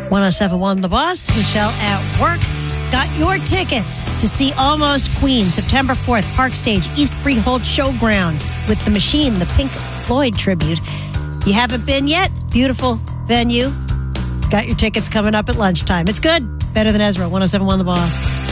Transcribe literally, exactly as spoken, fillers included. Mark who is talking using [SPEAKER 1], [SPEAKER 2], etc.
[SPEAKER 1] one oh seven point one The Boss, Michelle at work. Got your tickets to see Almost Queen, September fourth, Park Stage, East Freehold Showgrounds with The Machine, the Pink Floyd tribute. You haven't been yet? Beautiful venue. Got your tickets coming up at lunchtime. It's good. Better than Ezra, one oh seven point one The Boss.